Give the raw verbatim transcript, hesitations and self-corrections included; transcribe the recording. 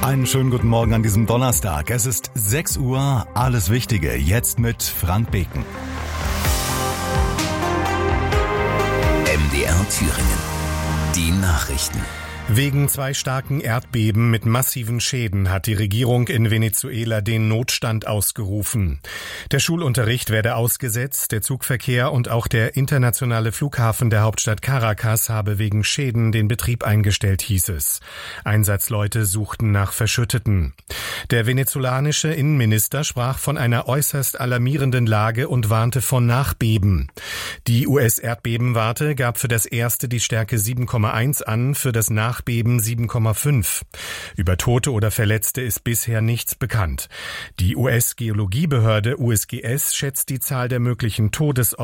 Einen schönen guten Morgen an diesem Donnerstag. Es ist sechs Uhr, alles Wichtige, jetzt mit Frank Beken. M D R Thüringen. Die Nachrichten. Wegen zwei starken Erdbeben mit massiven Schäden hat die Regierung in Venezuela den Notstand ausgerufen. Der Schulunterricht werde ausgesetzt, der Zugverkehr und auch der internationale Flughafen der Hauptstadt Caracas habe wegen Schäden den Betrieb eingestellt, hieß es. Einsatzleute suchten nach Verschütteten. Der venezolanische Innenminister sprach von einer äußerst alarmierenden Lage und warnte von Nachbeben. Die U S-Erdbebenwarte gab für das erste die Stärke sieben Komma eins an, für das Nachbeben sieben Komma fünf. Über Tote oder Verletzte ist bisher nichts bekannt. Die U S-Geologiebehörde U S G S schätzt die Zahl der möglichen Todesopfer